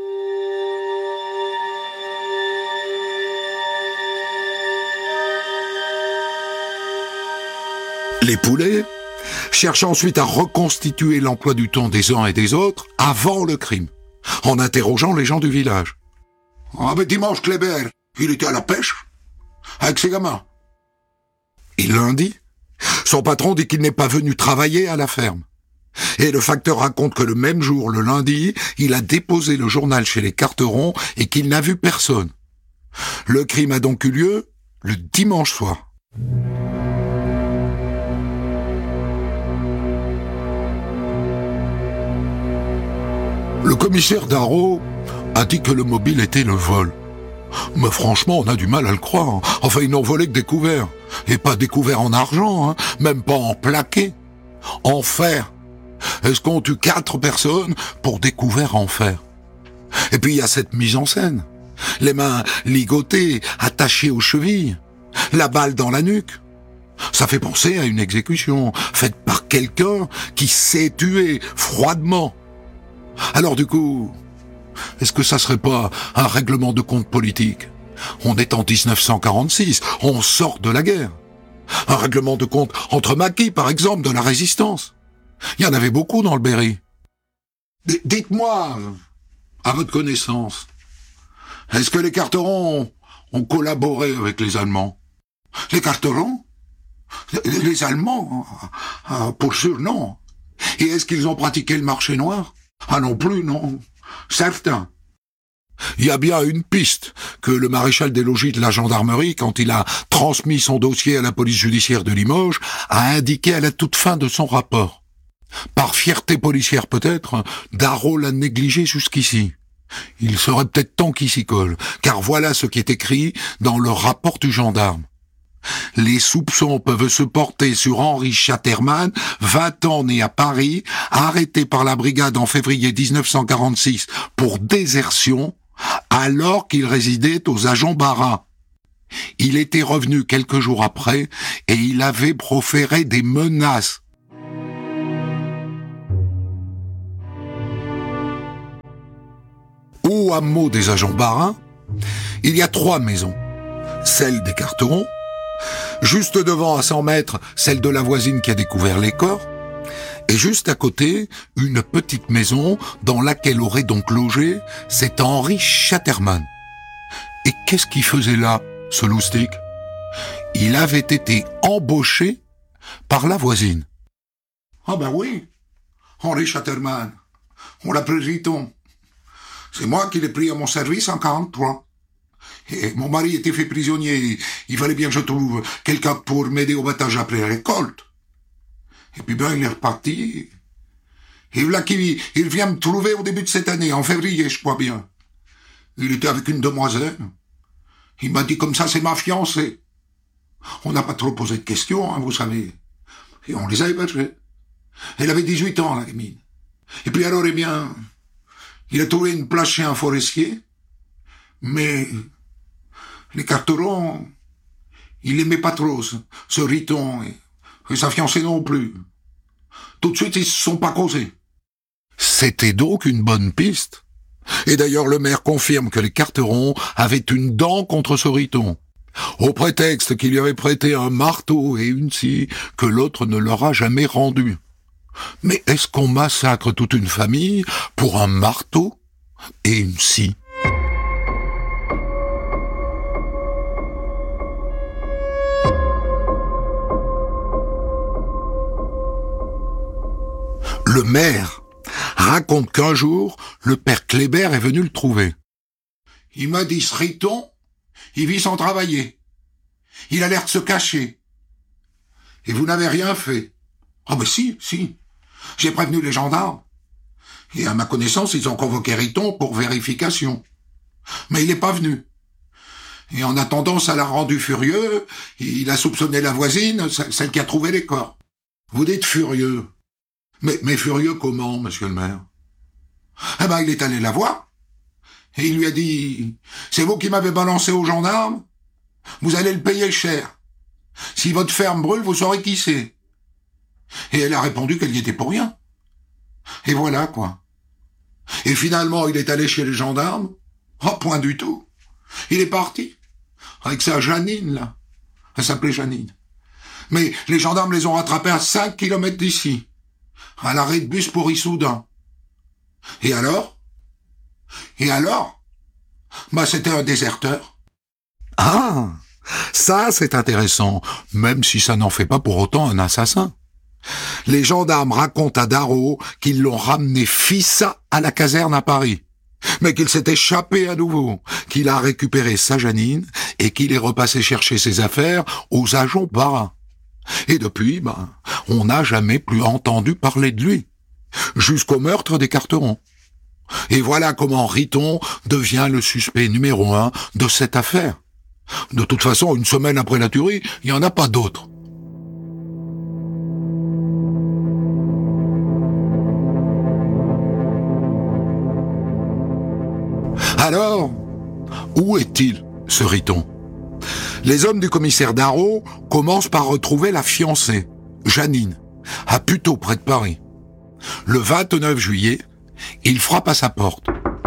Les poulets cherchent ensuite à reconstituer l'emploi du temps des uns et des autres avant le crime, en interrogeant les gens du village. Ah ben dimanche, Kléber, il était à la pêche, avec ses gamins. Et lundi, son patron dit qu'il n'est pas venu travailler à la ferme. Et le facteur raconte que le même jour, le lundi, il a déposé le journal chez les Carterons et qu'il n'a vu personne. Le crime a donc eu lieu le dimanche soir. Le commissaire Darrot a dit que le mobile était le vol. Mais franchement, on a du mal à le croire. Enfin, ils n'ont volé que des couverts. Et pas des couverts en argent, hein. Même pas en plaqué. En fer. Est-ce qu'on tue 4 personnes pour des couverts en fer? Et puis il y a cette mise en scène. Les mains ligotées, attachées aux chevilles. La balle dans la nuque. Ça fait penser à une exécution faite par quelqu'un qui sait tuer froidement. Alors du coup, est-ce que ça serait pas un règlement de compte politique? On est en 1946, on sort de la guerre. Un règlement de compte entre maquis, par exemple, de la résistance. Il y en avait beaucoup dans le Berry. Dites-moi, à votre connaissance, est-ce que les Carterons ont collaboré avec les Allemands? Les Carterons? Les Allemands? Pour sûr, non. Et est-ce qu'ils ont pratiqué le marché noir? Ah non plus, non. Certains. Il y a bien une piste que le maréchal des logis de la gendarmerie, quand il a transmis son dossier à la police judiciaire de Limoges, a indiqué à la toute fin de son rapport. Par fierté policière peut-être, Darrot l'a négligé jusqu'ici. Il serait peut-être temps qu'il s'y colle, car voilà ce qui est écrit dans le rapport du gendarme. Les soupçons peuvent se porter sur Henri Chatterman, 20 ans né à Paris, arrêté par la brigade en février 1946 pour désertion, alors qu'il résidait aux Agents Barras. Il était revenu quelques jours après et il avait proféré des menaces. Au hameau des agents Barin, il y a 3 maisons. Celle des Carterons, juste devant à 100 mètres, celle de la voisine qui a découvert les corps, et juste à côté, une petite maison dans laquelle aurait donc logé cet Henri Chatterman. Et qu'est-ce qu'il faisait là, ce loustic? Il avait été embauché par la voisine. Ah ben oui, Henri Chatterman, on l'appelle Riton. C'est moi qui l'ai pris à mon service en 43. Et mon mari était fait prisonnier, il fallait bien que je trouve quelqu'un pour m'aider au battage après la récolte. Et puis ben, il est reparti. Et voilà qu'il vient me trouver au début de cette année, en février, je crois bien. Il était avec une demoiselle. Il m'a dit comme ça, c'est ma fiancée. On n'a pas trop posé de questions, hein, vous savez. Et on les a hébergés. Elle avait 18 ans, la gamine. Et puis alors, eh bien, il a trouvé une place chez un forestier. Mais les Carterons, il aimait pas trop ce Riton, et sa fiancée non plus. Tout de suite, ils se sont pas causés. C'était donc une bonne piste. Et d'ailleurs, le maire confirme que les Carterons avaient une dent contre ce Riton, au prétexte qu'il lui avait prêté un marteau et une scie que l'autre ne leur a jamais rendu. Mais est-ce qu'on massacre toute une famille pour un marteau et une scie? Le maire raconte qu'un jour, le père Kléber est venu le trouver. Il m'a dit, ce Riton, il vit sans travailler. Il a l'air de se cacher. Et vous n'avez rien fait. Ah ben si. J'ai prévenu les gendarmes. Et à ma connaissance, ils ont convoqué Riton pour vérification. Mais il n'est pas venu. Et en attendant, ça l'a rendu furieux. Il a soupçonné la voisine, celle qui a trouvé les corps. Vous dites furieux. Mais furieux comment, monsieur le maire? Eh ben, il est allé la voir. Et il lui a dit, c'est vous qui m'avez balancé aux gendarmes? Vous allez le payer cher. Si votre ferme brûle, vous saurez qui c'est. Et elle a répondu qu'elle y était pour rien. Et voilà, quoi. Et finalement, il est allé chez les gendarmes. Oh, point du tout. Il est parti. Avec sa Janine, là. Elle s'appelait Janine. Mais les gendarmes les ont rattrapés à 5 kilomètres d'ici. À l'arrêt de bus pour Issoudun. Et alors? Bah, c'était un déserteur. Ah! Ça, c'est intéressant, même si ça n'en fait pas pour autant un assassin. Les gendarmes racontent à Darro qu'ils l'ont ramené fissa à la caserne à Paris, mais qu'il s'est échappé à nouveau, qu'il a récupéré sa Janine et qu'il est repassé chercher ses affaires aux agents Barin. Et depuis, on n'a jamais plus entendu parler de lui, jusqu'au meurtre des Carterons. Et voilà comment Riton devient le suspect numéro 1 de cette affaire. De toute façon, une semaine après la tuerie, il n'y en a pas d'autre. Alors, où est-il, ce Riton? Les hommes du commissaire Darro commencent par retrouver la fiancée, Janine, à Puteaux, près de Paris. Le 29 juillet, il frappe à sa porte.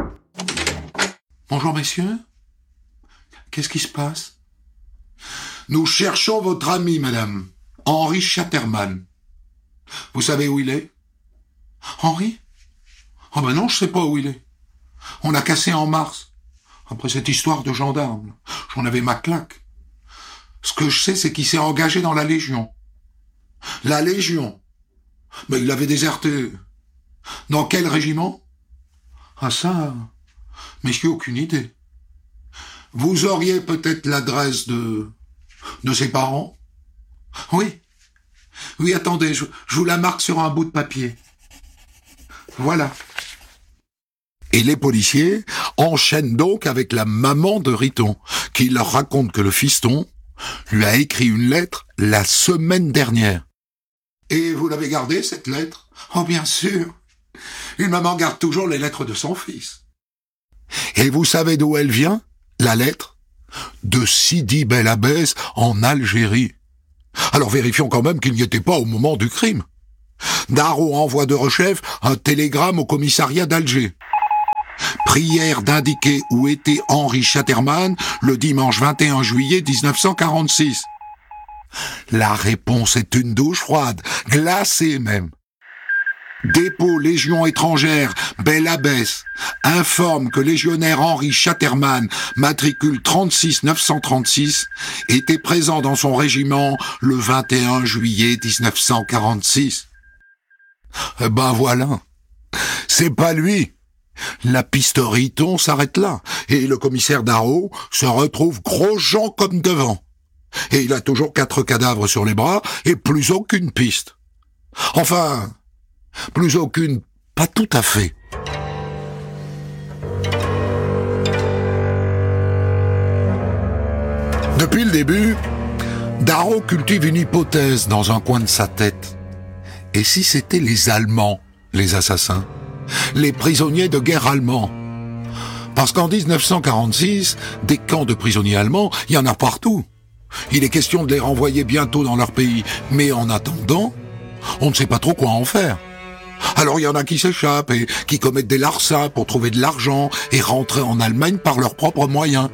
« Bonjour, messieurs. Qu'est-ce qui se passe? »« Nous cherchons votre ami, madame, Henri Chatterman. Vous savez où il est? »« Henri? Oh ben non, je sais pas où il est. On l'a cassé en mars. Après cette histoire de gendarme, j'en avais ma claque. Ce que je sais, c'est qu'il s'est engagé dans la Légion. La Légion? Mais il avait déserté. Dans quel régiment? Ah ça, mais j'ai aucune idée. Vous auriez peut-être l'adresse de ses parents? Oui, attendez, je vous la marque sur un bout de papier. Voilà. Et les policiers enchaînent donc avec la maman de Riton, qui leur raconte que le fiston lui a écrit une lettre la semaine dernière. Et vous l'avez gardée, cette lettre? Oh, bien sûr. Une maman garde toujours les lettres de son fils. Et vous savez d'où elle vient, la lettre? de Sidi Bel Abbès en Algérie. Alors vérifions quand même qu'il n'y était pas au moment du crime. Darro envoie de rechef un télégramme au commissariat d'Alger. Prière d'indiquer où était Henri Chatterman le dimanche 21 juillet 1946. La réponse est une douche froide, glacée même. Dépôt Légion étrangère, Bel Abbès, informe que légionnaire Henri Chatterman, matricule 36 936, était présent dans son régiment le 21 juillet 1946. Eh ben voilà, c'est pas lui. La piste Riton s'arrête là, et le commissaire Darro se retrouve gros Jean comme devant. Et il a toujours 4 cadavres sur les bras, et plus aucune piste. Enfin, plus aucune, pas tout à fait. Depuis le début, Darro cultive une hypothèse dans un coin de sa tête. Et si c'était les Allemands, les assassins? Les prisonniers de guerre allemands? Parce qu'en 1946, des camps de prisonniers allemands, il y en a partout. Il est question de les renvoyer bientôt dans leur pays. Mais en attendant, on ne sait pas trop quoi en faire. Alors il y en a qui s'échappent et qui commettent des larcins pour trouver de l'argent et rentrer en Allemagne par leurs propres moyens.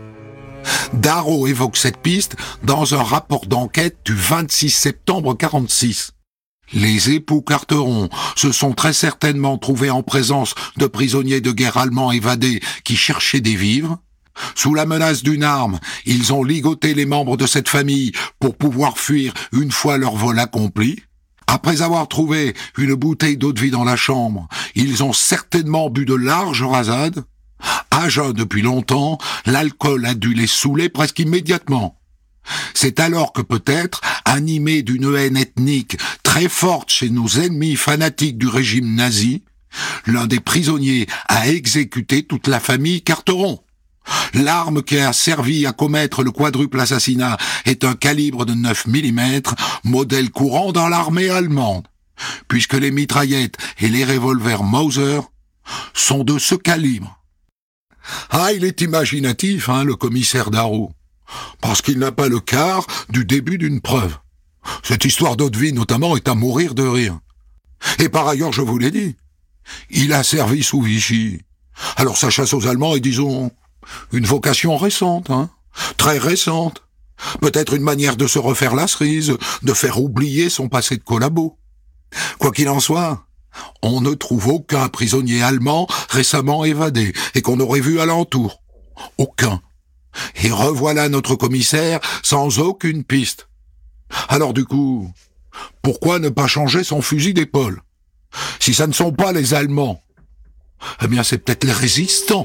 Darro évoque cette piste dans un rapport d'enquête du 26 septembre 46. Les époux Carteron se sont très certainement trouvés en présence de prisonniers de guerre allemands évadés qui cherchaient des vivres. Sous la menace d'une arme, ils ont ligoté les membres de cette famille pour pouvoir fuir une fois leur vol accompli. Après avoir trouvé une bouteille d'eau-de-vie dans la chambre, ils ont certainement bu de larges rasades. À jeun depuis longtemps, l'alcool a dû les saouler presque immédiatement. C'est alors que peut-être, animés d'une haine ethnique très forte chez nos ennemis fanatiques du régime nazi, l'un des prisonniers a exécuté toute la famille Carteron. L'arme qui a servi à commettre le quadruple assassinat est un calibre de 9 mm, modèle courant dans l'armée allemande, puisque les mitraillettes et les revolvers Mauser sont de ce calibre. Ah, il est imaginatif, le commissaire Darro, parce qu'il n'a pas le quart du début d'une preuve. Cette histoire d'eau-de-vie, notamment, est à mourir de rire. Et par ailleurs, je vous l'ai dit, il a servi sous Vichy. Alors sa chasse aux Allemands est, disons, une vocation récente, très récente. Peut-être une manière de se refaire la cerise, de faire oublier son passé de collabo. Quoi qu'il en soit, on ne trouve aucun prisonnier allemand récemment évadé et qu'on aurait vu alentour. Aucun. Et revoilà notre commissaire sans aucune piste. Alors du coup, pourquoi ne pas changer son fusil d'épaule? Si ça ne sont pas les Allemands, eh bien c'est peut-être les résistants.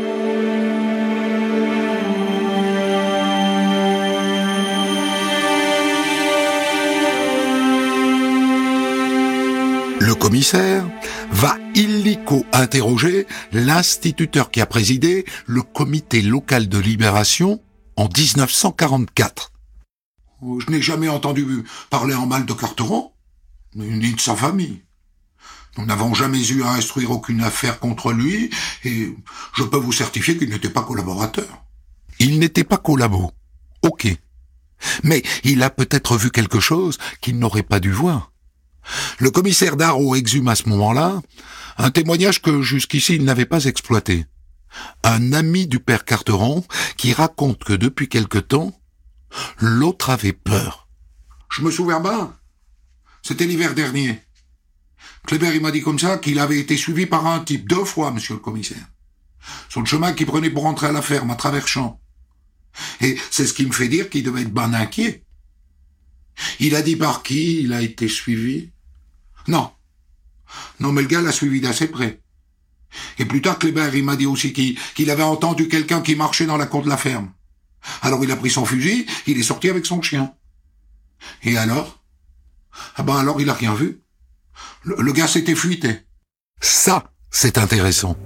Le commissaire va illico interroger l'instituteur qui a présidé le comité local de libération en 1944. Je n'ai jamais entendu parler en mal de Carteron, ni de sa famille. Nous n'avons jamais eu à instruire aucune affaire contre lui, et je peux vous certifier qu'il n'était pas collaborateur. Il n'était pas collabo, ok. Mais il a peut-être vu quelque chose qu'il n'aurait pas dû voir. Le commissaire Darro exhume à ce moment-là un témoignage que jusqu'ici il n'avait pas exploité. Un ami du père Carteron qui raconte que depuis quelque temps, l'autre avait peur. Je me souviens bien, c'était l'hiver dernier. Kléber, il m'a dit comme ça qu'il avait été suivi par un type 2 fois, monsieur le commissaire. Sur le chemin qu'il prenait pour rentrer à la ferme, à travers champs. Et c'est ce qui me fait dire qu'il devait être ben inquiet. Il a dit par qui il a été suivi? Non, mais le gars l'a suivi d'assez près. Et plus tard, Kléber, il m'a dit aussi qu'il avait entendu quelqu'un qui marchait dans la cour de la ferme. Alors il a pris son fusil, il est sorti avec son chien. Et alors? Alors il a rien vu. Le gars s'était fuité. Ça, c'est intéressant.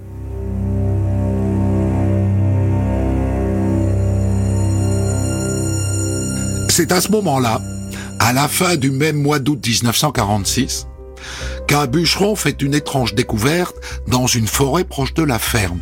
C'est à ce moment-là, à la fin du même mois d'août 1946, qu'un bûcheron fait une étrange découverte dans une forêt proche de la ferme.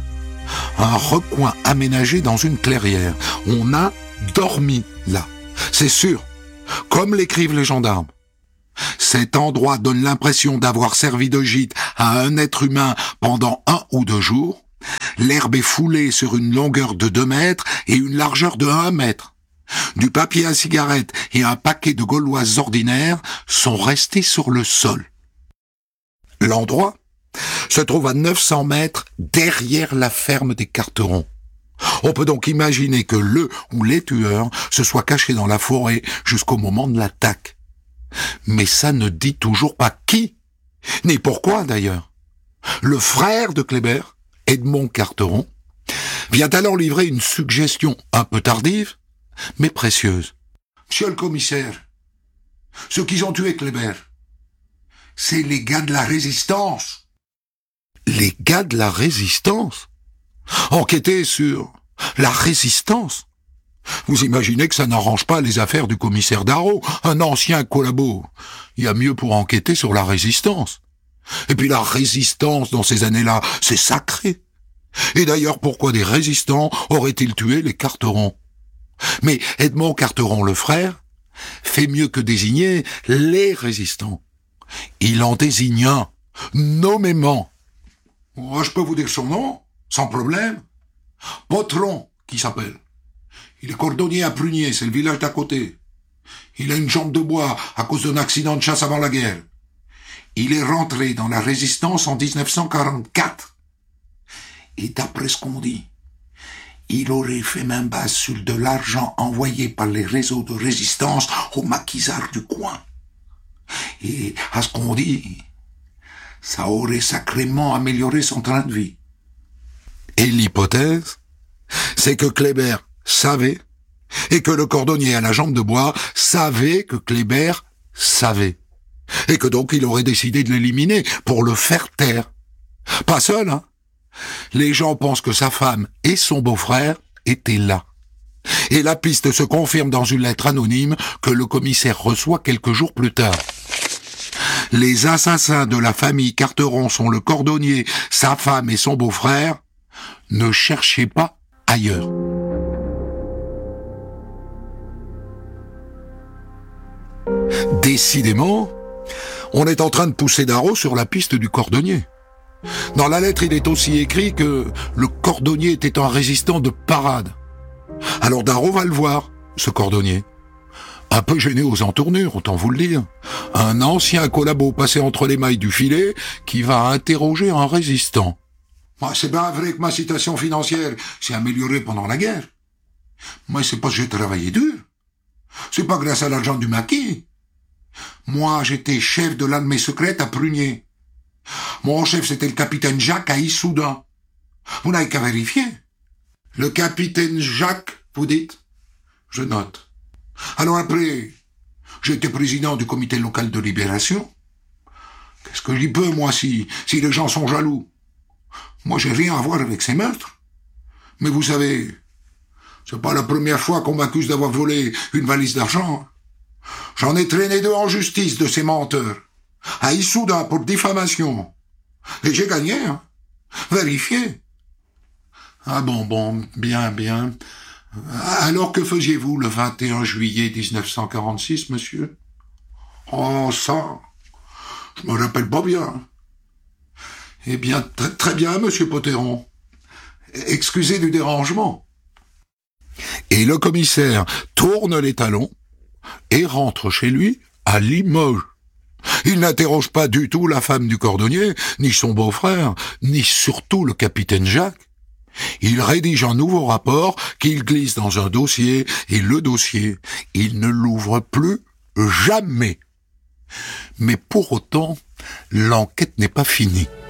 Un recoin aménagé dans une clairière. On a dormi là. C'est sûr. Comme l'écrivent les gendarmes. Cet endroit donne l'impression d'avoir servi de gîte à un être humain pendant 1 ou 2 jours. L'herbe est foulée sur une longueur de 2 mètres et une largeur de 1 mètre. Du papier à cigarette et un paquet de gauloises ordinaires sont restés sur le sol. L'endroit se trouve à 900 mètres derrière la ferme des Carterons. On peut donc imaginer que le ou les tueurs se soient cachés dans la forêt jusqu'au moment de l'attaque. Mais ça ne dit toujours pas qui, ni pourquoi d'ailleurs. Le frère de Kléber, Edmond Carteron, vient alors livrer une suggestion un peu tardive, mais précieuse. « Monsieur le commissaire, ceux qui ont tué Kléber, c'est les gars de la résistance. » Les gars de la résistance? Enquêter sur la résistance? Vous imaginez que ça n'arrange pas les affaires du commissaire Darro, un ancien collabo. Il y a mieux pour enquêter sur la résistance. Et puis la résistance dans ces années-là, c'est sacré. Et d'ailleurs, pourquoi des résistants auraient-ils tué les Carterons? Mais Edmond Carteron, le frère, fait mieux que désigner les résistants. Il en désigne un, nommément. Oh, je peux vous dire son nom, sans problème. Potron, qui s'appelle. Il est cordonnier à Prunier, c'est le village d'à côté. Il a une jambe de bois à cause d'un accident de chasse avant la guerre. Il est rentré dans la résistance en 1944. Et d'après ce qu'on dit, il aurait fait main basse sur de l'argent envoyé par les réseaux de résistance aux maquisards du coin. Et à ce qu'on dit, ça aurait sacrément amélioré son train de vie. Et l'hypothèse, c'est que Kléber savait, et que le cordonnier à la jambe de bois savait que Kléber savait, et que donc il aurait décidé de l'éliminer pour le faire taire. Pas seul, hein. Les gens pensent que sa femme et son beau-frère étaient là. Et la piste se confirme dans une lettre anonyme que le commissaire reçoit quelques jours plus tard. Les assassins de la famille Carteron sont le cordonnier, sa femme et son beau-frère. Ne cherchez pas ailleurs. Décidément, on est en train de pousser Darro sur la piste du cordonnier. Dans la lettre, il est aussi écrit que le cordonnier était un résistant de parade. Alors Darro va le voir, ce cordonnier. Un peu gêné aux entournures, autant vous le dire. Un ancien collabo passé entre les mailles du filet qui va interroger un résistant. Moi, c'est bien vrai que ma situation financière s'est améliorée pendant la guerre. Mais c'est parce que j'ai travaillé dur. C'est pas grâce à l'argent du maquis. Moi, j'étais chef de l'un de mes secrets à Prunier. Mon chef, c'était le capitaine Jacques à Issoudun. Vous n'avez qu'à vérifier. Le capitaine Jacques, vous dites? Je note. Alors après, j'étais président du comité local de libération. Qu'est-ce que j'y peux, moi, si les gens sont jaloux? Moi, j'ai rien à voir avec ces meurtres. Mais vous savez, c'est pas la première fois qu'on m'accuse d'avoir volé une valise d'argent. J'en ai traîné 2 en justice de ces menteurs. À Issoudun pour diffamation. Et j'ai gagné, hein. Vérifiez. Ah bon, bien. Alors que faisiez-vous le 21 juillet 1946, monsieur? Oh, ça, je me rappelle pas bien. Eh bien, très bien, monsieur Potteron. Excusez du dérangement. Et le commissaire tourne les talons et rentre chez lui à Limoges. Il n'interroge pas du tout la femme du cordonnier, ni son beau-frère, ni surtout le capitaine Jacques. Il rédige un nouveau rapport qu'il glisse dans un dossier, et le dossier, il ne l'ouvre plus jamais. Mais pour autant, l'enquête n'est pas finie.